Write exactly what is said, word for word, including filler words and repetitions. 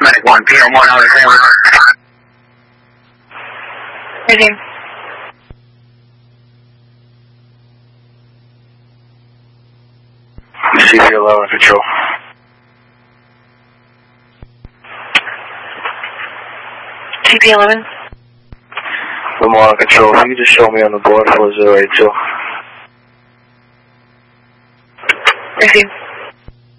Medic one, P M one, Alexander. Receiving. C P eleven, control. C P eleven. Lamar, control. If you could just show me on the board four zero eight two. Receiving.